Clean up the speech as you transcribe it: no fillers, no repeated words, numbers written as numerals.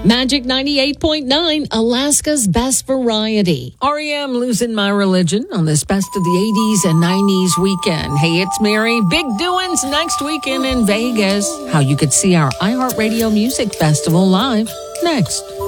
Magic 98.9, Alaska's best variety. REM Losing My Religion on this best of the 80s and 90s weekend. Hey, it's Mary. Big doings next weekend in Vegas. How you could see our iHeartRadio Music Festival live next.